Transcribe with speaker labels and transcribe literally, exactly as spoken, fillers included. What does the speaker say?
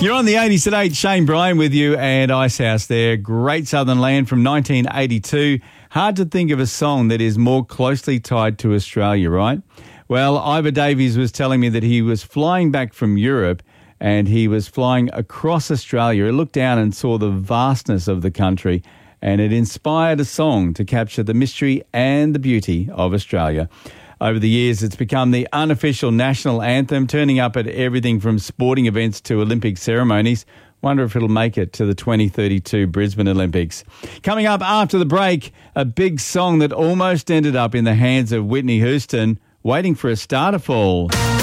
Speaker 1: You're on the eighties at eight. Shane Bryan with you and Icehouse there. Great Southern Land from nineteen eighty-two. Hard to think of a song that is more closely tied to Australia, right? Well, Ivor Davies was telling me that he was flying back from Europe and he was flying across Australia. He looked down and saw the vastness of the country, and it inspired a song to capture the mystery and the beauty of Australia. Over the years, it's become the unofficial national anthem, turning up at everything from sporting events to Olympic ceremonies. Wonder if it'll make it to the twenty thirty-two Brisbane Olympics. Coming up after the break, a big song that almost ended up in the hands of Whitney Houston, Waiting for a Star to Fall.